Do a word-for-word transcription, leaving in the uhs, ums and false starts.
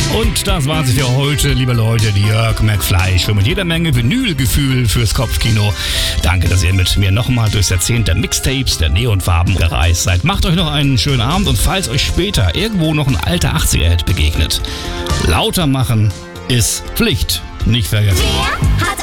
Und das war's für heute, liebe Leute. Die Jörg McFly schon mit jeder Menge Vinylgefühl fürs Kopfkino. Danke, dass ihr mit mir nochmal durchs Jahrzehnt der Mixtapes, der Neonfarben gereist seid. Macht euch noch einen schönen Abend und falls euch später irgendwo noch ein alter achtziger-Hit begegnet, lauter machen ist Pflicht. Nicht vergessen. Wer hat